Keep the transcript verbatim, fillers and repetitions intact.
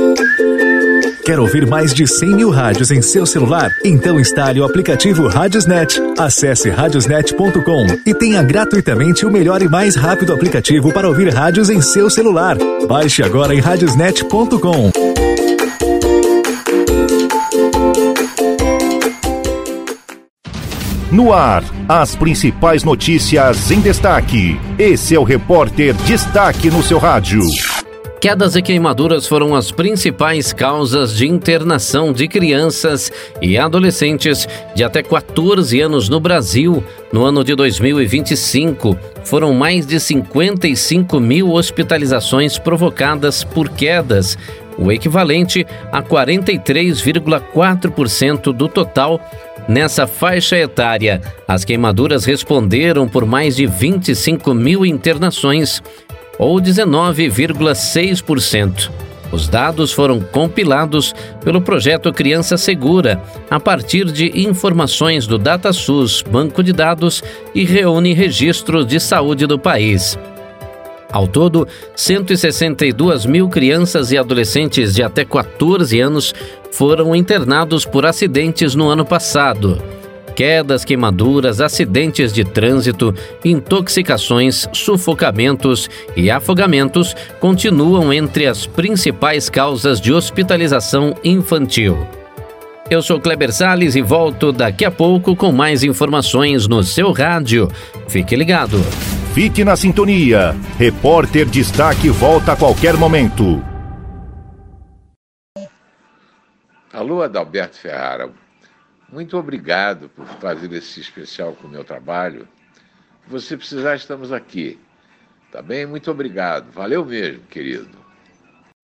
Quer ouvir mais de cem mil rádios em seu celular? Então instale o aplicativo Radiosnet. Acesse radiosnet ponto com e tenha gratuitamente o melhor e mais rápido aplicativo para ouvir rádios em seu celular. Baixe agora em radiosnet ponto com. No ar, as principais notícias em destaque. Esse é o Repórter Destaque no seu rádio. Quedas e queimaduras foram as principais causas de internação de crianças e adolescentes de até quatorze anos no Brasil. No ano de dois mil e vinte e cinco, foram mais de cinquenta e cinco mil hospitalizações provocadas por quedas, o equivalente a quarenta e três vírgula quatro por cento do total. Nessa faixa etária, as queimaduras responderam por mais de vinte e cinco mil internações, ou dezenove vírgula seis por cento. Os dados foram compilados pelo projeto Criança Segura, a partir de informações do DataSUS, banco de dados, e reúne registros de saúde do país. Ao todo, cento e sessenta e duas mil crianças e adolescentes de até quatorze anos foram internados por acidentes no ano passado. Quedas, queimaduras, acidentes de trânsito, intoxicações, sufocamentos e afogamentos continuam entre as principais causas de hospitalização infantil. Eu sou Kleber Salles e volto daqui a pouco com mais informações no seu rádio. Fique ligado. Fique na sintonia. Repórter Destaque volta a qualquer momento. Alô, Adalberto Ferrara. Muito obrigado por fazer esse especial com o meu trabalho. Se você precisar, estamos aqui. Tá bem? Muito obrigado. Valeu mesmo, querido.